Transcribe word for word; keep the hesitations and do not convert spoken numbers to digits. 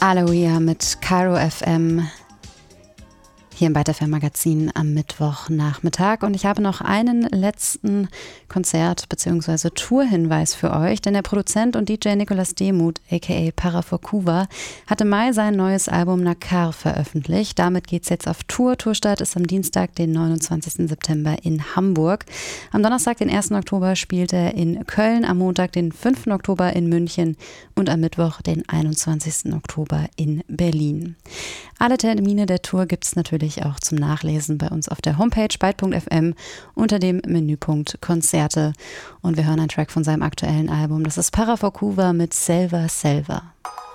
Aloia mit Cairo F M hier im Byte F M Magazin am Mittwochnachmittag. Und ich habe noch einen letzten Konzert- bzw. Tourhinweis für euch, denn der Produzent und D J Nicolas Demuth, aka Parafokuva, hat im Mai sein neues Album Nakar veröffentlicht. Damit geht's jetzt auf Tour. Tourstart ist am Dienstag, den neunundzwanzigsten September in Hamburg. Am Donnerstag, den ersten Oktober, spielt er in Köln, am Montag, den fünften Oktober in München und am Mittwoch, den einundzwanzigsten Oktober in Berlin. Alle Termine der Tour gibt's natürlich auch zum Nachlesen bei uns auf der Homepage byte punkt f m unter dem Menüpunkt Konzerte. Und wir hören einen Track von seinem aktuellen Album. Das ist Parafokuva mit Selva Selva.